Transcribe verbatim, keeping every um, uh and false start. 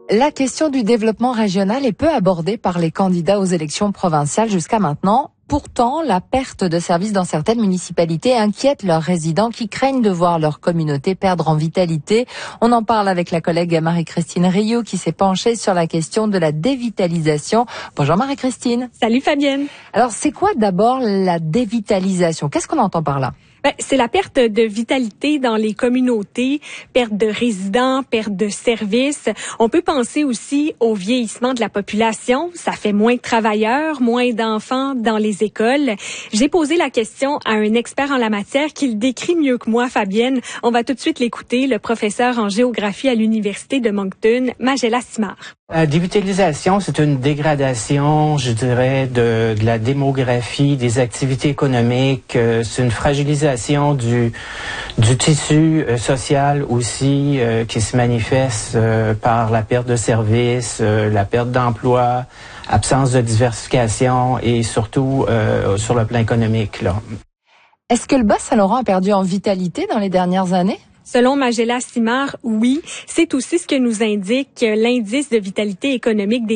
La question du développement régional est peu abordée par les candidats aux élections provinciales jusqu'à maintenant. Pourtant, la perte de services dans certaines municipalités inquiète leurs résidents qui craignent de voir leur communauté perdre en vitalité. On en parle avec la collègue Marie-Christine Rioux qui s'est penchée sur la question de la dévitalisation. Bonjour Marie-Christine. Salut Fabienne. Alors, c'est quoi d'abord la dévitalisation? Qu'est-ce qu'on entend par là? Ben, c'est la perte de vitalité dans les communautés, perte de résidents, perte de services. On peut penser aussi au vieillissement de la population. Ça fait moins de travailleurs, moins d'enfants dans les écoles. J'ai posé la question à un expert en la matière qui le décrit mieux que moi, Fabienne. On va tout de suite l'écouter, le professeur en géographie à l'Université de Moncton, Magela Simard. La dévitalisation, c'est une dégradation, je dirais, de, de la démographie, des activités économiques. Euh, c'est une fragilisation du, du tissu euh, social aussi euh, qui se manifeste euh, par la perte de services, euh, la perte d'emplois, absence de diversification et surtout euh, sur le plan économique, là. Est-ce que le Bas-Saint-Laurent a perdu en vitalité dans les dernières années? Selon Magela Simard, oui. C'est aussi ce que nous indique l'indice de vitalité économique des